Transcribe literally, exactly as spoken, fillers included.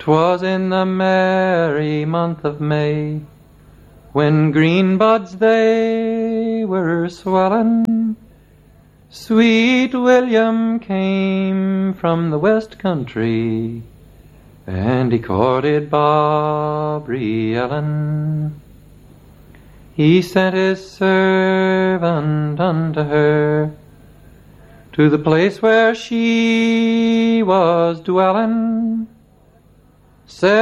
'Twas in the merry month of May, when green buds they were swellin', sweet William came from the west country, and he courted Barbary Ellen. He sent his servant unto her, to the place where she was dwellin'.